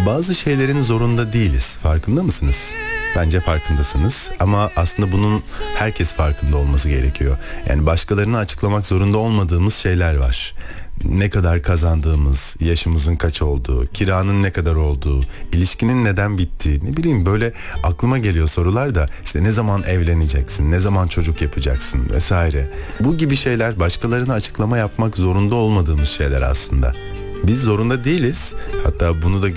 Bazı şeylerin zorunda değiliz. Farkında mısınız? Bence farkındasınız ama aslında bunun herkes farkında olması gerekiyor. Yani başkalarına açıklamak zorunda olmadığımız şeyler var. Ne kadar kazandığımız, yaşımızın kaç olduğu, kiranın ne kadar olduğu, ilişkinin neden bittiği, ne bileyim böyle aklıma geliyor sorular da işte ne zaman evleneceksin, ne zaman çocuk yapacaksın vesaire. Bu gibi şeyler başkalarına açıklama yapmak zorunda olmadığımız şeyler aslında. Biz zorunda değiliz. Hatta bunu da